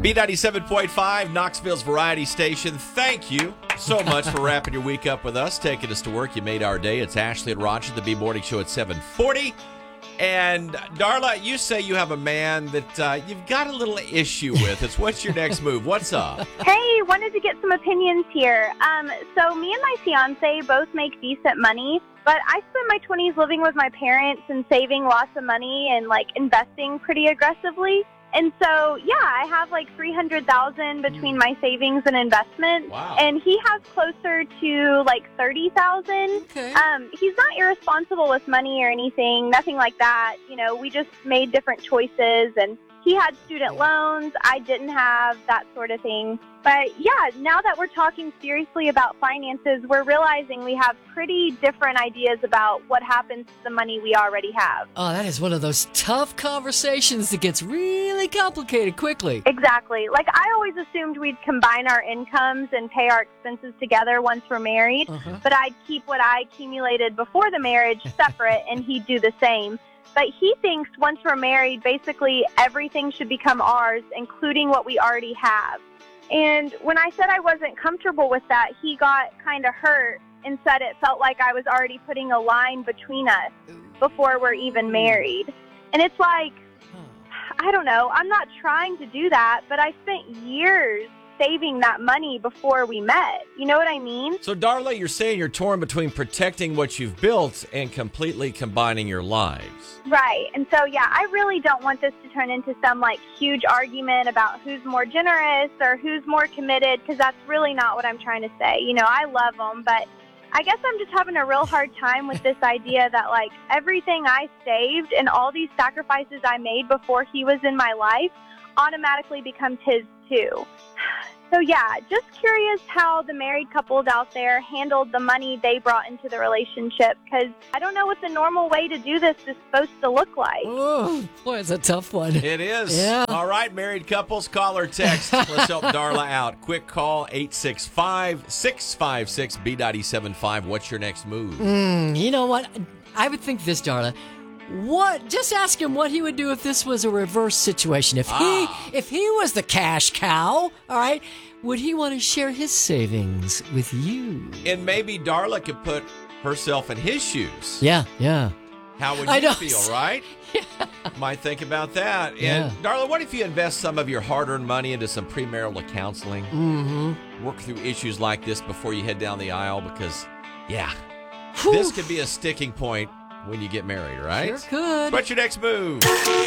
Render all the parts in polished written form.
B97.5, Knoxville's Variety Station. Thank you so much for wrapping your week up with us, taking us to work. You made our day. It's Ashley and Roger, the B-Morning Show at 7:40. And Darla, you say you have a man that you've got a little issue with. What's your next move? What's up? Hey, wanted to get some opinions here. So me and my fiance both make decent money, but I spent my 20s living with my parents and saving lots of money and investing pretty aggressively. And so, yeah, I have $300,000 between my savings and investment. Wow. And he has closer to $30,000. Okay. He's not irresponsible with money or anything, nothing like that. You know, we just made different choices, and he had student loans. I didn't have that sort of thing. But yeah, now that we're talking seriously about finances, we're realizing we have pretty different ideas about what happens to the money we already have. Oh, that is one of those tough conversations that gets really complicated quickly. Exactly. I always assumed we'd combine our incomes and pay our expenses together once we're married, but I'd keep what I accumulated before the marriage separate, and he'd do the same. But he thinks once we're married, basically everything should become ours, including what we already have. And when I said I wasn't comfortable with that, he got kind of hurt and said it felt like I was already putting a line between us before we're even married. And it's I don't know, I'm not trying to do that, but I spent years saving that money before we met. You know what I mean? So, Darla, you're saying you're torn between protecting what you've built and completely combining your lives. Right. And so, yeah, I really don't want this to turn into some huge argument about who's more generous or who's more committed, because that's really not what I'm trying to say. You know, I love him, but I guess I'm just having a real hard time with this idea that everything I saved and all these sacrifices I made before he was in my life automatically becomes his too. So yeah, just curious how the married couples out there handled the money they brought into the relationship, because I don't know what the normal way to do this is supposed to look like. Oh, boy, it's a tough one. It is. Yeah. All right, married couples, call or text. Let's help Darla out. Quick call, 865-656-B975. What's your next move? You know what? I would think this, Darla. Just ask him what he would do if this was a reverse situation. If he was the cash cow, all right, would he want to share his savings with you? And maybe Darla could put herself in his shoes. Yeah. How would I you know. feel, right? Yeah. Might think about that. Yeah. And Darla, what if you invest some of your hard-earned money into some premarital counseling? Mm-hmm. Work through issues like this before you head down the aisle, because, Whew. this could be a sticking point when you get married, right? Sure could. What's your next move?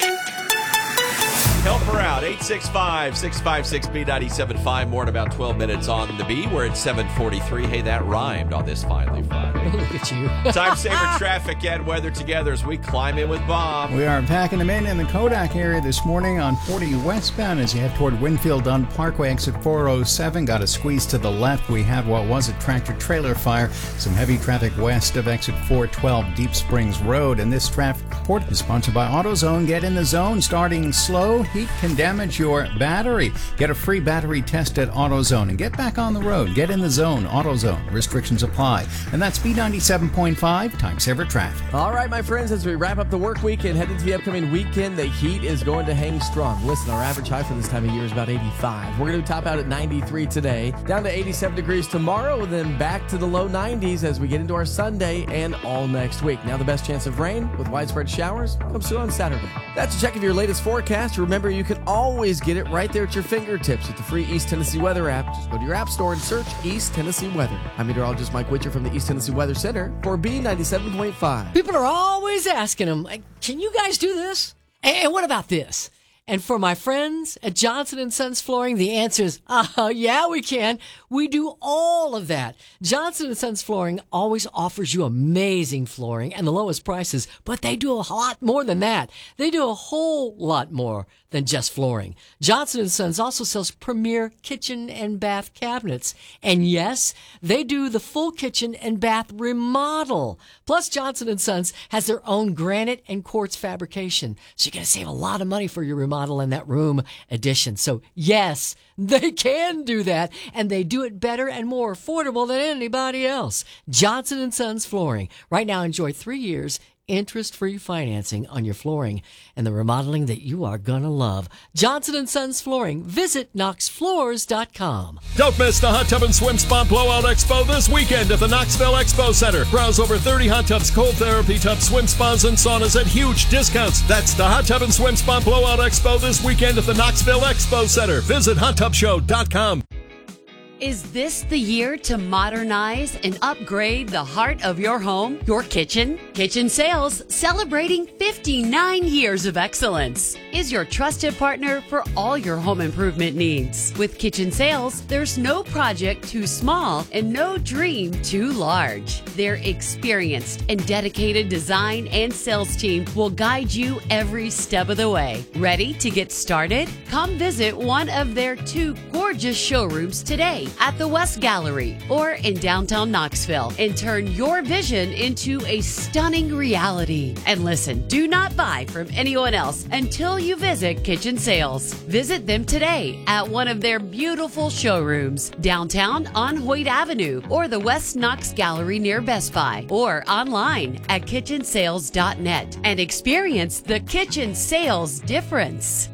Help her out. 865-656-B975. More in about 12 minutes on the B. We're at 7:43. Hey, that rhymed on this Finally Friday. Look at you. Time saver traffic and weather together as we climb in with Bob. We are packing them in the Kodak area this morning on 40 westbound as you head toward Winfield Dunn Parkway, exit 407. Got a squeeze to the left. We have what was a tractor-trailer fire. Some heavy traffic west of exit 412 Deep Springs Road. And this traffic report is sponsored by AutoZone. Get in the zone. Starting slow, heat can damage your battery. Get a free battery test at AutoZone and get back on the road. Get in the zone. AutoZone. Restrictions apply. And that's B97.5 Time Saver Traffic. All right, my friends, as we wrap up the work week and head into the upcoming weekend, the heat is going to hang strong. Listen, our average high for this time of year is about 85. We're going to top out at 93 today, down to 87 degrees tomorrow, then back to the low 90s as we get into our Sunday and all next week. Now the best chance of rain with widespread showers comes through on Saturday. That's a check of your latest forecast. Remember, you can always get it right there at your fingertips with the free East Tennessee Weather app. Just go to your app store and search East Tennessee Weather. I'm meteorologist Mike Witcher from the East Tennessee Weather Center for B97.5. People are always asking him, can you guys do this? And what about this? And for my friends at Johnson & Sons Flooring, the answer is, yeah, we can. We do all of that. Johnson & Sons Flooring always offers you amazing flooring and the lowest prices, but they do a lot more than that. They do a whole lot more than just flooring. Johnson & Sons also sells premier kitchen and bath cabinets. And yes, they do the full kitchen and bath remodel. Plus, Johnson & Sons has their own granite and quartz fabrication. So you're going to save a lot of money for your remodel in that room addition. So yes, they can do that, and they do it better and more affordable than anybody else. Johnson & Sons Flooring. Right now, enjoy 3 years interest-free financing on your flooring and the remodeling that you are going to love. Johnson & Sons Flooring. Visit knoxfloors.com. Don't miss the Hot Tub and Swim Spa Blowout Expo this weekend at the Knoxville Expo Center. Browse over 30 hot tubs, cold therapy tubs, swim spas, and saunas at huge discounts. That's the Hot Tub and Swim Spa Blowout Expo this weekend at the Knoxville Expo Center. Visit hottubshow.com. Is this the year to modernize and upgrade the heart of your home, your kitchen? Kitchen Sales, celebrating 59 years of excellence, is your trusted partner for all your home improvement needs. With Kitchen Sales, there's no project too small and no dream too large. Their experienced and dedicated design and sales team will guide you every step of the way. Ready to get started? Come visit one of their 2 gorgeous showrooms today at the West Gallery or in downtown Knoxville and turn your vision into a stunning reality. And listen, do not buy from anyone else until you visit Kitchen Sales. Visit them today at one of their beautiful showrooms downtown on Hoyt Avenue or the West Knox Gallery near Best Buy or online at kitchensales.net and experience the Kitchen Sales difference.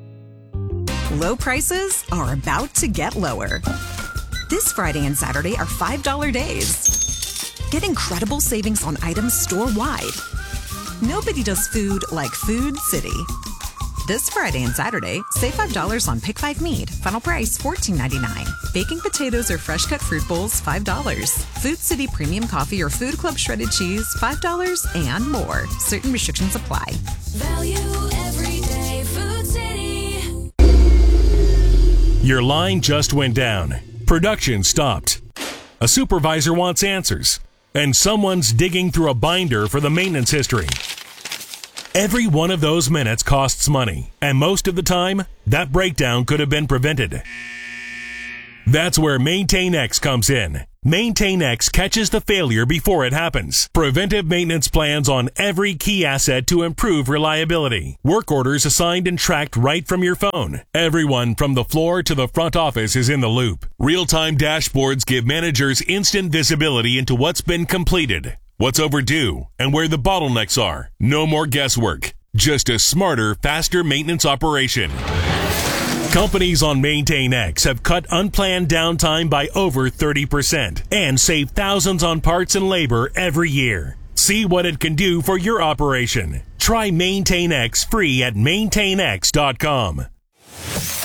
Low prices are about to get lower. This Friday and Saturday are $5 days. Get incredible savings on items store-wide. Nobody does food like Food City. This Friday and Saturday, save $5 on Pick 5 meat. Final price $14.99. Baking potatoes or fresh-cut fruit bowls, $5. Food City premium coffee or Food Club shredded cheese, $5 and more. Certain restrictions apply. Value every day, Food City. Your line just went down. Production stopped. A supervisor wants answers. And someone's digging through a binder for the maintenance history. Every one of those minutes costs money, and most of the time, that breakdown could have been prevented. That's where MaintainX comes in. MaintainX catches the failure before it happens. Preventive maintenance plans on every key asset to improve reliability. Work orders assigned and tracked right from your phone. Everyone from the floor to the front office is in the loop. Real-time dashboards give managers instant visibility into what's been completed, what's overdue, and where the bottlenecks are. No more guesswork. Just a smarter, faster maintenance operation. Companies on MaintainX have cut unplanned downtime by over 30% and save thousands on parts and labor every year. See what it can do for your operation. Try MaintainX free at maintainx.com.